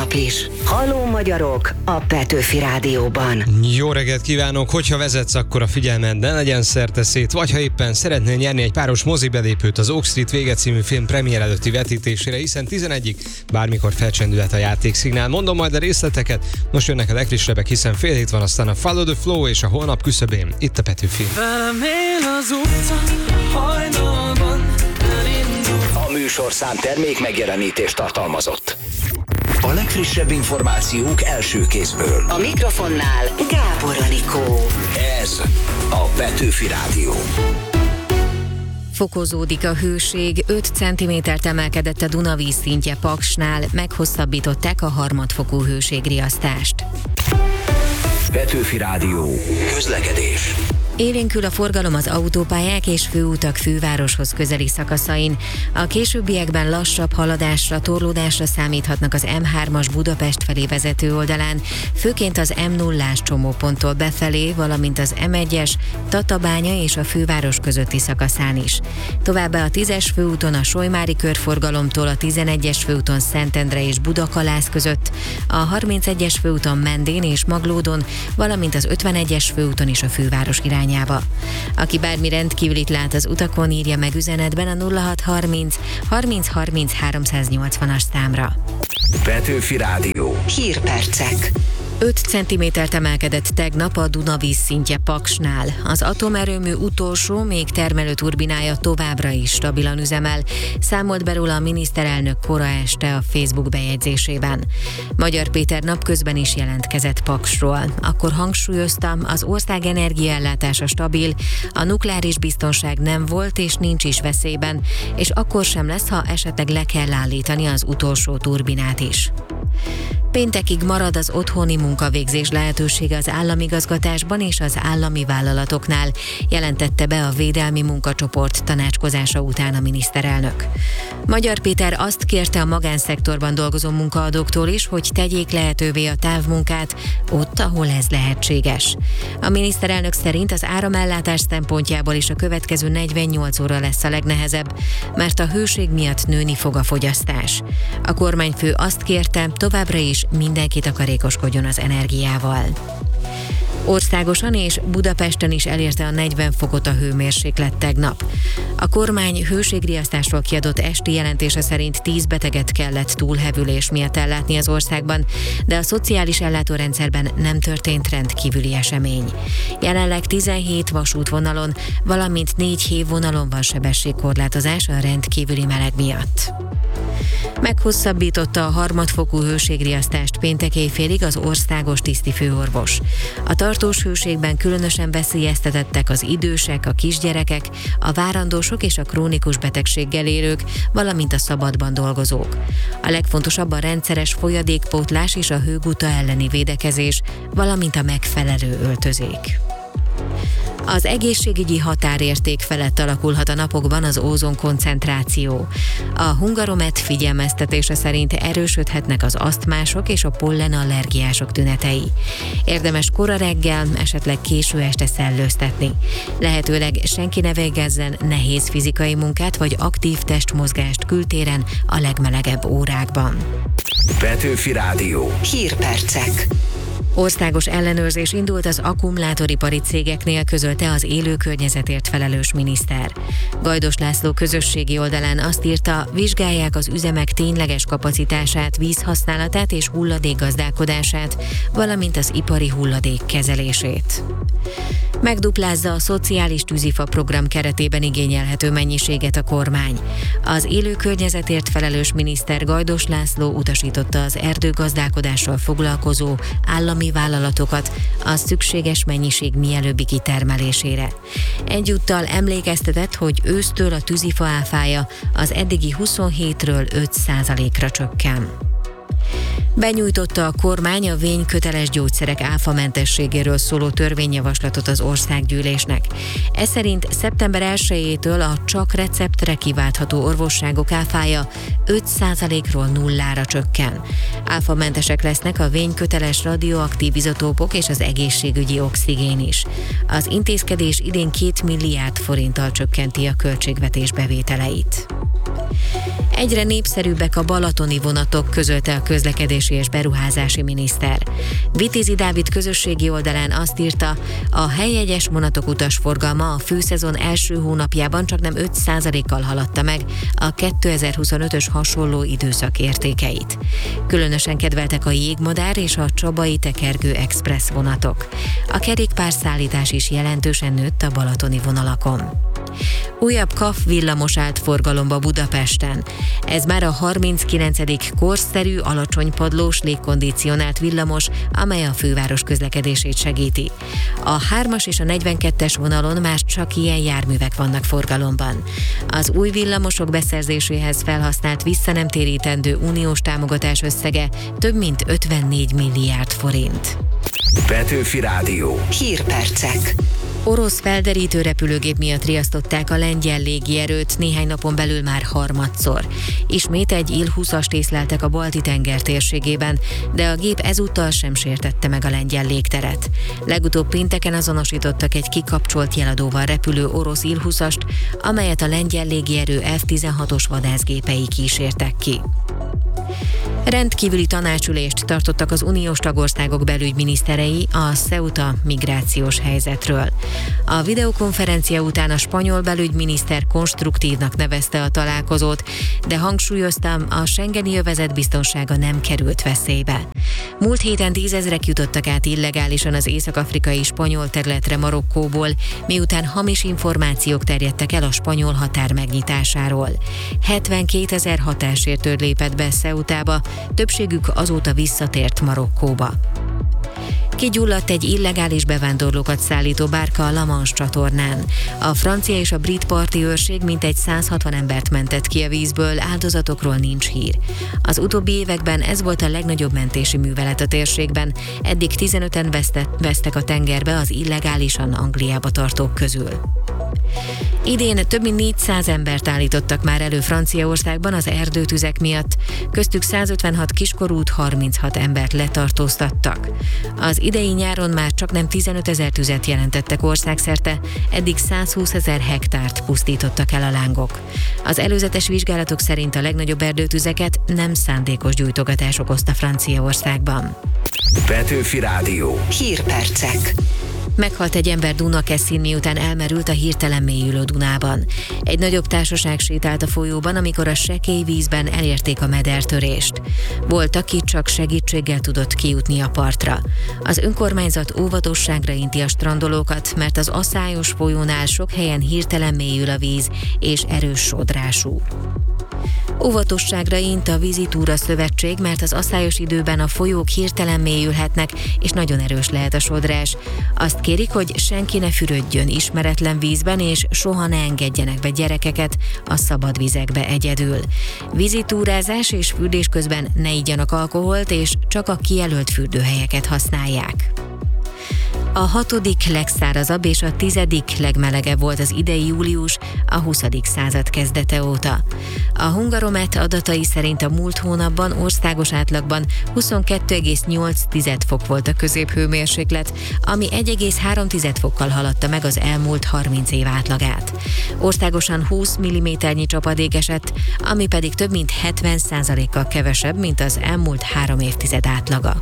Aplis. Halló magyarok a Petőfi Rádióban. Jó reggelt kívánok! Hogyha vezetsz, akkor a figyelmed ne legyen szerteszét, vagy ha éppen szeretnél nyerni egy páros mozibelépőt az Oak Street Vége című film premier előtti vetítésére, hiszen 11-ig bármikor felcsendülhet a játékszignál. Mondom majd a részleteket, most jönnek a legfrissebbek, hiszen fél hét van, aztán a Follow the Flow és a holnap küszöbén. Itt a Petőfi. Velem él az utca hajnalban elindul. A műsorszám termék megjelenítést tartalmazott. A legfrissebb információk első kézből. A mikrofonnál Gábor Anikó. Ez a Petőfi Rádió. Fokozódik a hőség, 5 cm-t emelkedett a Duna vízszintje Paksnál, meghosszabbították a harmadfokú hőségriasztást. Petőfi Rádió. Közlekedés. Élénkül a forgalom az autópályák és főutak fővároshoz közeli szakaszain. A későbbiekben lassabb haladásra, torlódásra számíthatnak az M3-as Budapest felé vezető oldalán, főként az M0-ás csomóponttól befelé, valamint az M1-es Tatabánya és a főváros közötti szakaszán is. Továbbá a 10-es főúton a Solymári körforgalomtól a 11-es főúton Szentendre és Budakalász között, a 31-es főúton Mendén és Maglódon, valamint az 51-es főúton is a főváros irányába. Aki bármi rendkívülit lát az utakon, írja meg üzenetben a 0630 30 30 380-as számra. Petőfi Rádió. Hírpercek. 5 cm-t emelkedett tegnap a Duna vízszintje Paksnál. Az atomerőmű utolsó, még termelő turbinája továbbra is stabilan üzemel, számolt be róla a miniszterelnök kora este a Facebook bejegyzésében. Magyar Péter napközben is jelentkezett Paksról. Akkor hangsúlyozta, az ország energiaellátása stabil, a nukleáris biztonság nem volt és nincs is veszélyben, és akkor sem lesz, ha esetleg le kell állítani az utolsó turbinát is. Péntekig marad az otthoni munkavégzés lehetősége az államigazgatásban és az állami vállalatoknál, jelentette be a Védelmi Munkacsoport tanácskozása után a miniszterelnök. Magyar Péter azt kérte a magánszektorban dolgozó munkaadóktól is, hogy tegyék lehetővé a távmunkát ott, ahol ez lehetséges. A miniszterelnök szerint az áramellátás szempontjából is a következő 48 óra lesz a legnehezebb, mert a hőség miatt nőni fog a fogyasztás. A kormányfő azt kérte, továbbra is mindenki takarékoskodjon az energiával. Országosan és Budapesten is elérte a 40 fokot a hőmérséklet tegnap. A kormány hőségriasztásról kiadott esti jelentése szerint 10 beteget kellett túlhevülés miatt ellátni az országban, de a szociális ellátórendszerben nem történt rendkívüli esemény. Jelenleg 17 vasútvonalon, valamint 4 hévvonalon van sebességkorlátozás a rendkívüli meleg miatt. Meghosszabbította a harmadfokú hőségriasztást péntek éjfélig az országos tisztifőorvos. A tartós hőségben különösen veszélyeztetettek az idősek, a kisgyerekek, a várandósok és a krónikus betegséggel élők, valamint a szabadban dolgozók. A legfontosabb a rendszeres folyadékpótlás és a hőguta elleni védekezés, valamint a megfelelő öltözék. Az egészségügyi határérték felett alakulhat a napokban az ózon koncentráció. A Hungaromet figyelmeztetése szerint erősödhetnek az asztmások és a pollenallergiások tünetei. Érdemes kora reggel, esetleg késő este szellőztetni. Lehetőleg senki ne végezzen nehéz fizikai munkát vagy aktív testmozgást kültéren a legmelegebb órákban. Petőfi Rádió. Hírpercek. Országos ellenőrzés indult az akkumulátoripari cégeknél, közölte az élő környezetért felelős miniszter. Gajdos László közösségi oldalán azt írta, vizsgálják az üzemek tényleges kapacitását, vízhasználatát és hulladékgazdálkodását, valamint az ipari hulladék kezelését. Megduplázza a szociális tűzifa program keretében igényelhető mennyiséget a kormány. Az élő környezetért felelős miniszter Gajdos László utasította az erdőgazdálkodással foglalkozó állami vállalatokat a szükséges mennyiség mielőbbi kitermelésére. Egyúttal emlékeztetett, hogy ősztől a tűzifa áfája az eddigi 27-ről 5%-ra csökken. Benyújtotta a kormány a vényköteles gyógyszerek áfamentességéről szóló törvényjavaslatot az országgyűlésnek. Ez szerint szeptember 1-től a csak receptre kiváltható orvosságok áfája 5%-ról 0-ra csökken. Áfamentesek lesznek a vényköteles radioaktív izotópok és az egészségügyi oxigén is. Az intézkedés idén 2 milliárd forinttal csökkenti a költségvetés bevételeit. Egyre népszerűbbek a balatoni vonatok, közölte a közlekedési és beruházási miniszter. Vitézi Dávid közösségi oldalán azt írta, a helyjegyes vonatok utasforgalma a főszezon első hónapjában csaknem 5%-kal haladta meg a 2025-ös hasonló időszak értékeit. Különösen kedveltek a Jégmadár és a Csabai Tekergő Express vonatok. A kerékpárszállítás is jelentősen nőtt a balatoni vonalakon. Újabb KAF villamos állt forgalomba Budapesten. Ez már a 39. korszerű, alacsonypadlós, légkondicionált villamos, amely a főváros közlekedését segíti. A 3-as és a 42-es vonalon már csak ilyen járművek vannak forgalomban. Az új villamosok beszerzéséhez felhasznált visszanemtérítendő uniós támogatás összege több mint 54 milliárd forint. Petőfi Rádió. Hírpercek. Orosz felderítő repülőgép miatt riasztották a lengyel légierőt néhány napon belül már harmadszor. Ismét egy Il-20-ast észleltek a Balti-tenger térségében, de a gép ezúttal sem sértette meg a lengyel légteret. Legutóbb pénteken azonosítottak egy kikapcsolt jeladóval repülő orosz Il-20-ast, amelyet a lengyel légierő F-16-os vadászgépei kísértek ki. Rendkívüli tanácsülést tartottak az uniós tagországok belügyminiszterei a Ceuta migrációs helyzetről. A videokonferencia után a spanyol belügyminiszter konstruktívnak nevezte a találkozót, de hangsúlyozta, a schengeni övezet biztonsága nem került veszélybe. Múlt héten 10 000-ek jutottak át illegálisan az észak-afrikai spanyol területre Marokkóból, miután hamis információk terjedtek el a spanyol határ megnyitásáról. 72 000 határsértő lépett be Ceutába, többségük azóta visszatért Marokkóba. Kigyulladt egy illegális bevándorlókat szállító bárka a La Manche csatornán. A francia és a brit parti őrség mintegy 160 embert mentett ki a vízből, áldozatokról nincs hír. Az utóbbi években ez volt a legnagyobb mentési művelet a térségben, eddig 15-en vesztek a tengerbe az illegálisan Angliába tartók közül. Idén több mint 400 embert állítottak már elő Franciaországban az erdőtüzek miatt, köztük 156 kiskorút, 36 embert letartóztattak. Az idei nyáron már csaknem 15 000 tüzet jelentettek országszerte, eddig 120 000 hektárt pusztítottak el a lángok. Az előzetes vizsgálatok szerint a legnagyobb erdőtüzeket nem szándékos gyújtogatás okozta Franciaországban. Petőfi Rádió. Hírpercek. Meghalt egy ember Dunakeszin, miután elmerült a hirtelen mélyülő Dunában. Egy nagyobb társaság sétált a folyóban, amikor a sekély vízben elérték a medertörést. Volt, aki csak segítséggel tudott kijutni a partra. Az önkormányzat óvatosságra inti a strandolókat, mert az aszályos folyónál sok helyen hirtelen mélyül a víz, és erős sodrású. Óvatosságra int a Vízitúra Szövetség, mert az aszályos időben a folyók hirtelen mélyülhetnek, és nagyon erős lehet a sodrás. Azt kérik, hogy senki ne fürödjön ismeretlen vízben, és soha ne engedjenek be gyerekeket a szabad vizekbe egyedül. Vízitúrázás és fürdés közben ne igyanak alkoholt, és csak a kijelölt fürdőhelyeket használják. A 6. legszárazabb és a 10. legmelegebb volt az idei július a 20. század kezdete óta. A Hungaromet adatai szerint a múlt hónapban országos átlagban 22,8 fok volt a középhőmérséklet, ami 1,3 fokkal haladta meg az elmúlt 30 év átlagát. Országosan 20 mm-nyi csapadék esett, ami pedig több mint 70%-kal kevesebb, mint az elmúlt 3 évtized átlaga.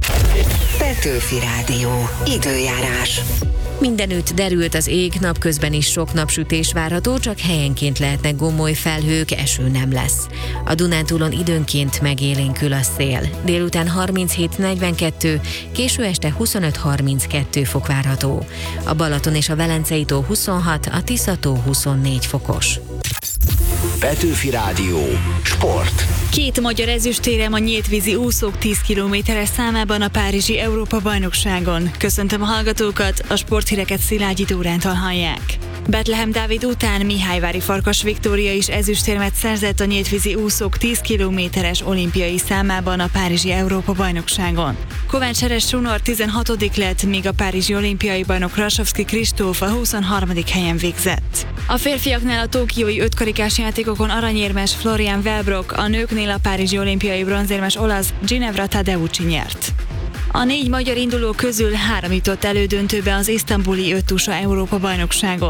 Petőfi Rádió. Időjárás. Mindenütt derült az ég, napközben is sok napsütés várható, csak helyenként lehetnek gomoly felhők, eső nem lesz. A Dunántúlon időnként megélénkül a szél. Délután 37-42, késő este 25-32 fok várható. A Balaton és a Velencei-tó 26, a Tisza-tó 24 fokos. Petőfi Rádió. Sport. 2 magyar ezüstérem a nyíltvízi úszók 10 kilométeres számában a párizsi Európa-bajnokságon. Köszöntöm a hallgatókat, a sporthíreket Szilágyi Dórántól hallják. Betlehem Dávid után Mihályvári Farkas Viktória is ezüstérmet szerzett a nyíltvízi úszók 10 kilométeres olimpiai számában a párizsi Európa-bajnokságon. Kovács Eres Runor 16. lett, míg a párizsi olimpiai bajnok Rasovszki Kristóf a 23. helyen végzett. A férfiaknál a tokiói 5 karikás játékokon aranyérmes Florian Wellbrock, a nőknél a párizsi olimpiai bronzérmes olasz Ginevra Tadeucci nyert. A 4 magyar induló közül 3 jutott elődöntőbe az isztambuli 5 USA Európa-bajnokságon.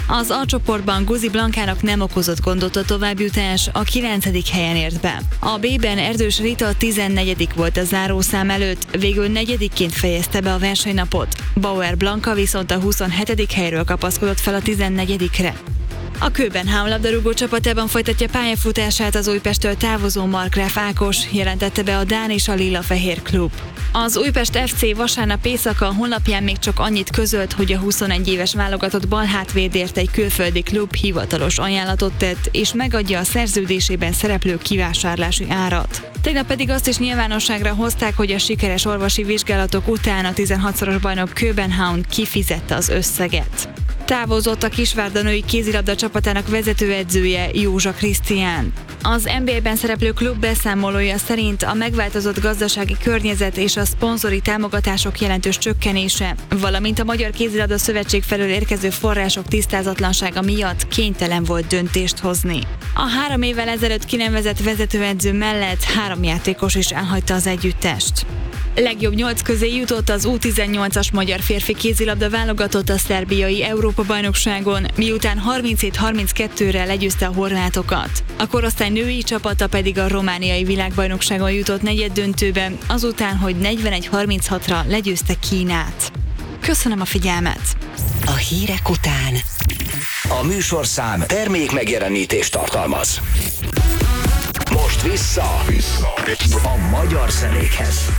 Az A csoportban Guzi Blankának nem okozott gondot a továbbjutás, a 9. helyen ért be. A B-ben Erdős Rita 14. volt a zárószám előtt, végül 4-ként fejezte be a versenynapot. Bauer Blanka viszont a 27. helyről kapaszkodott fel a 14-re. A Köbenhavn labdarúgó csapatában folytatja pályafutását az Újpesttől távozó Markgraf Ákos, jelentette be a dán és a Lila-fehér klub. Az Újpest FC vasárnap éjszaka honlapján még csak annyit közölt, hogy a 21 éves válogatott balhátvédért egy külföldi klub hivatalos ajánlatot tett, és megadja a szerződésében szereplő kivásárlási árat. Tegnap pedig azt is nyilvánosságra hozták, hogy a sikeres orvosi vizsgálatok után a 16-szoros bajnok Köbenhavn kifizette az összeget. Távozott a Kisvárda női kézilabda csapatának vezetőedzője, Józsa Krisztián. Az NBA-ben szereplő klub beszámolója szerint a megváltozott gazdasági környezet és a szponzori támogatások jelentős csökkenése, valamint a Magyar Kézilabda Szövetség felől érkező források tisztázatlansága miatt kénytelen volt döntést hozni. A 3 évvel ezelőtt kinevezett vezetőedző mellett 3 játékos is elhagyta az együttest. Legjobb 8 közé jutott az U18-as magyar férfi kézilabda válogatott a szerbiai Európa-bajnokságon, miután 37-32-re legyőzte a horvátokat. A korosztály női csapata pedig a romániai világbajnokságon jutott negyeddöntőbe, azután, hogy 41-36-ra legyőzte Kínát. Köszönöm a figyelmet! A hírek után A műsorszám termék megjelenítést tartalmaz. Most vissza a magyar zenékhez.